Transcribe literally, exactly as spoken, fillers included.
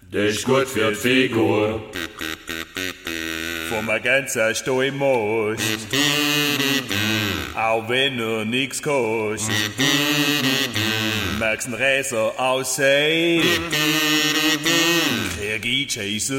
Das ist gut für die Figur. Vom ganzen Sto im Most, auch wenn er nix kostet. Merkst ein Räser aussehen, krieg ich Scheiße.